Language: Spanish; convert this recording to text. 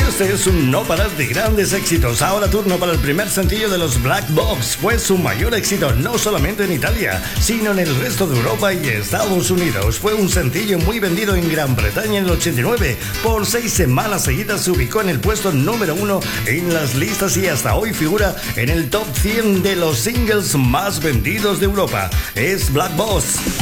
Este es un no parar de grandes éxitos. Ahora turno para el primer sencillo de los Black Box. Fue su mayor éxito no solamente en Italia, sino en el resto de Europa y Estados Unidos. Fue un sencillo muy vendido en Gran Bretaña en el 89. Por 6 semanas seguidas se ubicó en el puesto número 1 en las listas y hasta hoy figura en el top 100 de los singles más vendidos de Europa. Es Black Box.